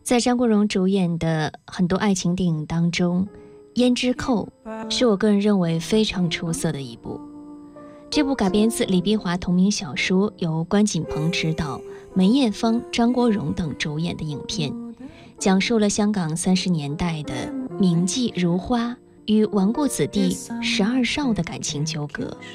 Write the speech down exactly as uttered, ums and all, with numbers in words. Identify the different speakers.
Speaker 1: 在张国荣主演的很多爱情电影当中，《胭脂扣》是我个人认为非常出色的一部。这部改编自李碧华同名小说，由关锦鹏执导，梅艳芳、张国荣等主演的影片，讲述了香港三十年代的名妓如花与纨绔子弟十二少的感情纠葛。